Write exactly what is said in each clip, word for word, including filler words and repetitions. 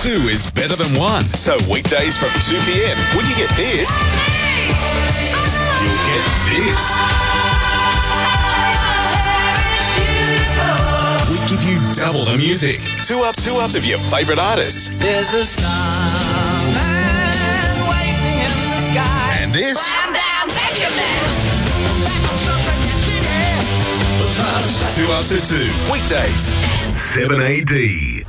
Two is better than one. So weekdays from two p.m, when you get this, you'll get this. We give you double the music. Two ups, two ups of your favourite artists. There's a starman waiting in the sky. And this. Bam, bam, Benjamin. Two ups at two. Weekdays. seven A D.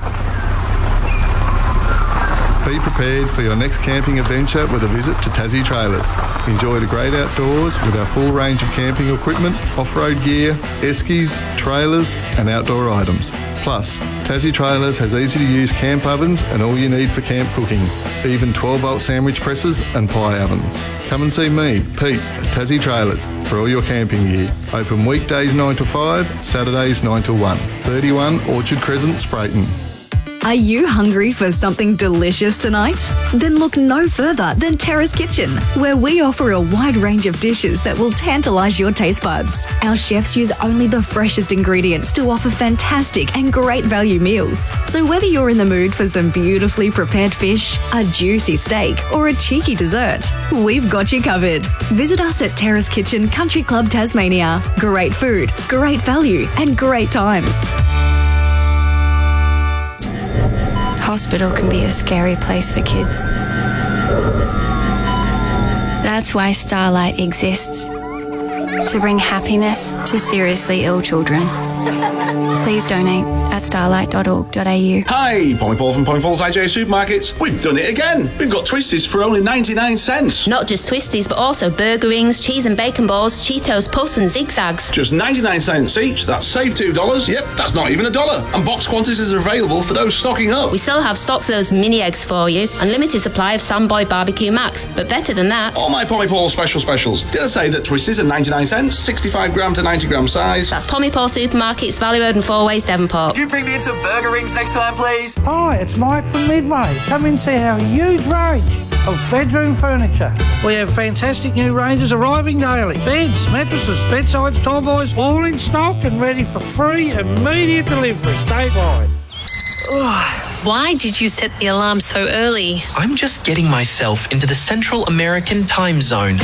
Be prepared for your next camping adventure with a visit to Tassie Trailers. Enjoy the great outdoors with our full range of camping equipment, off-road gear, eskies, trailers and outdoor items. Plus, Tassie Trailers has easy-to-use camp ovens and all you need for camp cooking, even twelve-volt sandwich presses and pie ovens. Come and see me, Pete, at Tassie Trailers for all your camping gear. Open weekdays nine to five, Saturdays nine to one. thirty-one Orchard Crescent, Sprayton. Are you hungry for something delicious tonight? Then look no further than Terrace Kitchen, where we offer a wide range of dishes that will tantalise your taste buds. Our chefs use only the freshest ingredients to offer fantastic and great value meals. So whether you're in the mood for some beautifully prepared fish, a juicy steak, or a cheeky dessert, we've got you covered. Visit us at Terrace Kitchen Country Club Tasmania. Great food, great value, and great times. Hospital can be a scary place for kids. That's why Starlight exists, to bring happiness to seriously ill children. Please donate at starlight dot org dot a u. Hi, Pommy Paul from Pommy Paul's I J Supermarkets. We've done it again. We've got Twisties for only ninety-nine cents. Not just Twisties, but also burger rings, cheese and bacon balls, Cheetos, Puffs and Zigzags. Just ninety-nine cents each. That's save two dollars. Yep, that's not even a dollar. And box quantities are available for those stocking up. We still have stocks of those mini eggs for you. Unlimited supply of Samboy Barbecue Max. But better than that, all my Pommy Paul special specials. Did I say that Twisties are ninety-nine cents, sixty-five gram to ninety gram size? That's Pommy Paul Supermarkets, Valley Road and Four Ways, Devonport. You bring me in some burger rings next time, please. Hi, it's Mike from Midway. Come and see our huge range of bedroom furniture. We have fantastic new ranges arriving daily. Beds, mattresses, bedsides, tall boys, all in stock and ready for free immediate delivery statewide. Why did you set the alarm so early? I'm just getting myself into the Central American time zone.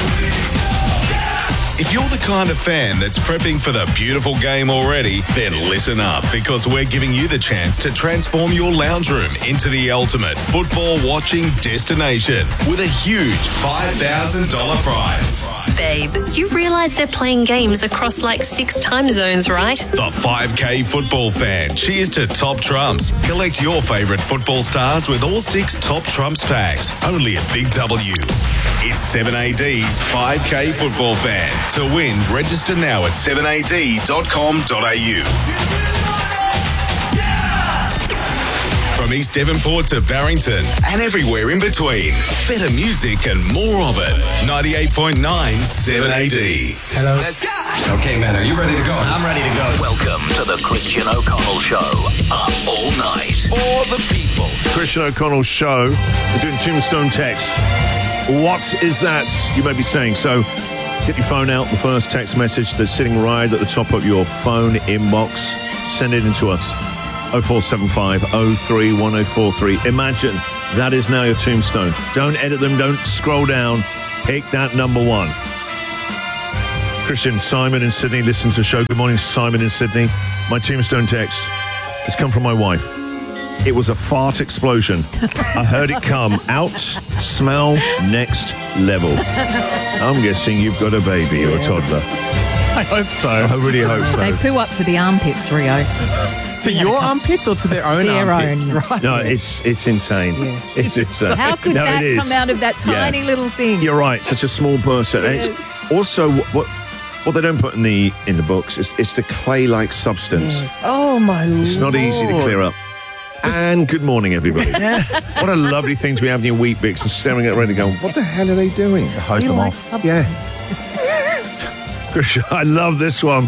If you're the kind of fan that's prepping for the beautiful game already, then listen up, because we're giving you the chance to transform your lounge room into the ultimate football watching destination with a huge five thousand dollars prize. Babe, you realise they're playing games across like six time zones, right? The five K football fan cheers to Top Trumps. Collect your favourite football stars with all six Top Trumps packs, only at Big W. It's seven A D's five K football fan. To win, register now at seven a d dot com dot a u. From East Devonport to Barrington and everywhere in between. Better music and more of it. ninety-eight point nine seven A D. Hello. Let's go. Okay, man, are you ready to go? I'm ready to go. Welcome to the Christian O'Connell Show. Up all night for the people. Christian O'Connell Show. We're doing Tombstone text. What is that, you may be saying? So get your phone out, the first text message that's sitting right at the top of your phone inbox. Send it in to us. oh four seven five oh three one oh four three. Imagine that is now your tombstone. Don't edit them, don't scroll down. Pick that number one. Christian, Simon in Sydney, listen to the show. Good morning, Simon in Sydney. My tombstone text has come from my wife. It was a fart explosion. I heard it come. Out, smell, next level. I'm guessing you've got a baby or a toddler. I hope so. I really hope so. They poo up to the armpits, Rio. To your armpits or to their own their armpits? Own. Right. No, it's it's insane. Yes. It's insane. How could no, that it come out of that tiny yeah. little thing? You're right. Such a small person. Yes. And it's also what what they don't put in the in the books is it's the clay-like substance. Yes. Oh my lord! It's not easy to clear up. And good morning, everybody. What a lovely thing to be having your wheat bix and staring at it and going, what the hell are they doing? Hose them like off. Substance. Yeah. I love this one.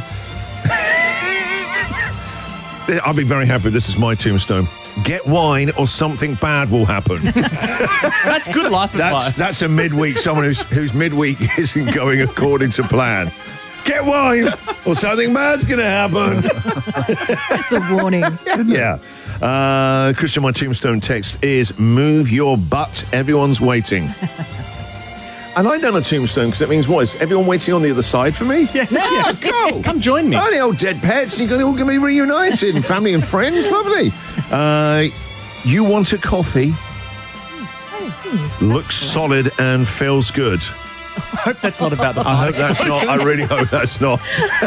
I'll be very happy if this is my tombstone. Get wine or something bad will happen. That's good life that's, advice. That's a midweek, someone who's, whose midweek isn't going according to plan. Get wine, or something bad's going to happen. It's a warning. Yeah. Uh, Christian, my tombstone text is move your butt. Everyone's waiting. I like down a tombstone because it means what? Is everyone waiting on the other side for me? Yes, yeah, yeah. cool. Come join me. Oh, the old dead pets. You're all going to be reunited. Family and friends. Lovely. Uh, you want a coffee? Looks solid and feels good. I hope that's not about the I hope that's not. I really hope that's not.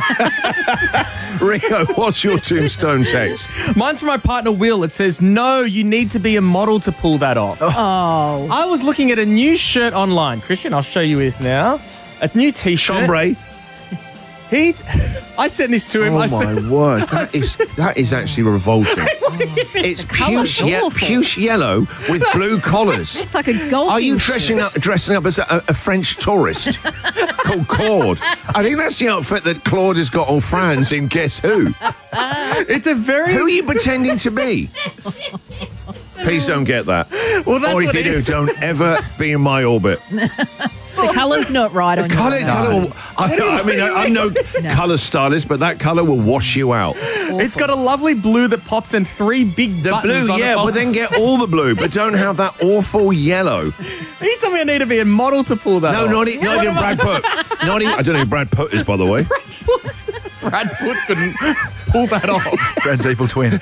Rio, what's your tombstone text? Mine's from my partner Will. It says, no, you need to be a model to pull that off. Oh. I was looking at a new shirt online. Christian, I'll show you this now. A new t-shirt. Chambray. He, I sent this to him. Oh I my said, word, that is that is actually revolting. It's puce, ye- puce yellow with blue collars. It's like a golfing Are you dressing up, dressing up as a, a French tourist called Claude? I think that's the outfit that Claude has got on France in Guess Who. It's a very... Who are you pretending to be? Please don't get that. Well, that's or if what you it do, is. don't ever be in my orbit. The colour's not right on Colour, your colour. Will, I, I mean, I, I'm no, colour stylist, but that colour will wash you out. It's got a lovely blue that pops and three big The buttons blue, on yeah, the but then get all the blue, but don't have that awful yellow. You told me I need to be a model to pull that No, off. not, e- not even Brad Pitt. Not even. I don't know who Brad Pitt is, by the way. Brad Pitt couldn't pull that off. Brad's evil twin.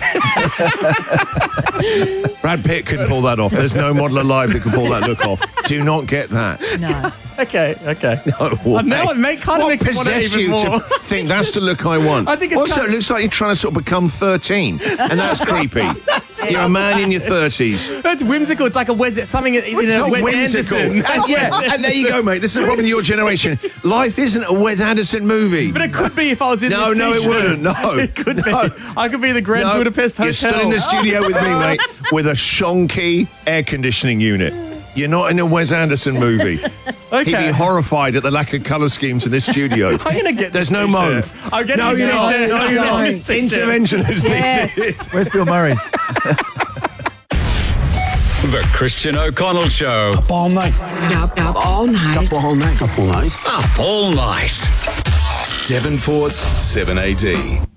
Brad Pitt couldn't pull that off. There's no model alive that can pull that look off. Do not get that. No. Okay, okay. No Uh, now it may kind of what makes me want it possessed even you more. to think that's the look I want? I think it's also kind it looks like you're trying to sort of become thirteen, and that's creepy. You're a man in your thirties. That's whimsical. It's like a Wes, something in It's a not Wes whimsical. Anderson. And yeah, and there you go, mate. This is probably your generation. Life isn't a Wes Anderson movie. But it could be if I was in No, this no, it t-shirt. wouldn't. No. It could No. be. I could be the Grand No, Budapest Hotel. You're still in the studio with me, mate, with a shonky air conditioning unit. You're not in a Wes Anderson movie. Okay. He'd be horrified at the lack of colour schemes in this studio. I'm going to get There's this no t-shirt. mauve. I'm getting No, this you're not. t-shirt. No, I'm you're getting not. this t-shirt. Intervention is Yes. needed. Where's Bill Murray? The Christian O'Connell Show. Up all night. Up, up all night. Up all night. Up all night. Up all night. Devonport's seven A D.